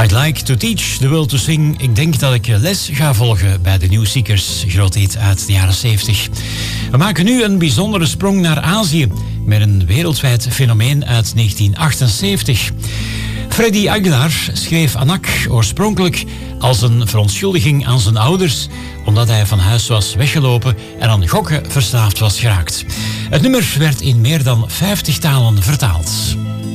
I'd like to teach the world to sing. Ik denk dat ik les ga volgen bij de New Seekers. Groot hit uit de jaren 70. We maken nu een bijzondere sprong naar Azië met een wereldwijd fenomeen uit 1978. Freddy Aguilar schreef Anak oorspronkelijk als een verontschuldiging aan zijn ouders, omdat hij van huis was weggelopen en aan gokken verslaafd was geraakt. Het nummer werd in meer dan 50 talen vertaald.